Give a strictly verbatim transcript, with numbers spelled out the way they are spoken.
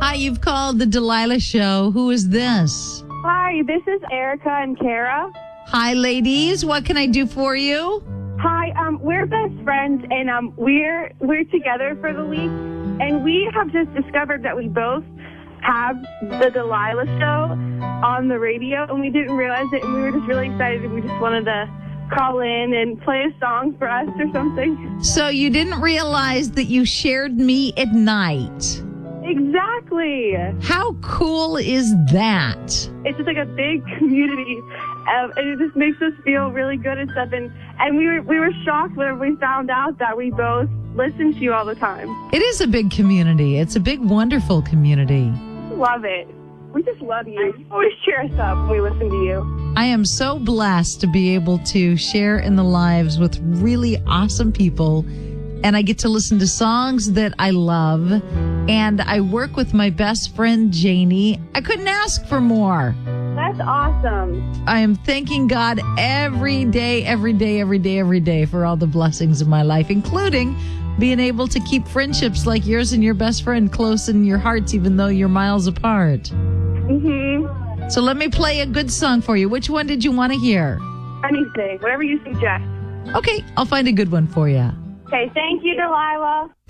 Hi, you've called the Delilah Show. Who is this? Hi, this is Erica and Kara. Hi, ladies. What can I do for you? Hi, um, we're best friends, and um, we're we're together for the week, and we have just discovered that we both have the Delilah Show on the radio, and we didn't realize it, and we were just really excited, and we just wanted to call in and play a song for us or something. So you didn't realize that you shared me at night. Exactly. How cool is that? It's just like a big community, um, and it just makes us feel really good and stuff. And, and we were we were shocked when we found out that we both listen to you all the time. It is a big community. It's a big, wonderful community. Love it. We just love you. You always cheer us up when we listen to you. I am so blessed to be able to share in the lives with really awesome people. And I get to listen to songs that I love. And I work with my best friend, Janie. I couldn't ask for more. That's awesome. I am thanking God every day, every day, every day, every day for all the blessings in my life, including being able to keep friendships like yours and your best friend close in your hearts, even though you're miles apart. Mm-hmm. So let me play a good song for you. Which one did you want to hear? Anything. Whatever you suggest. Okay, I'll find a good one for you. Okay, thank you, Delilah.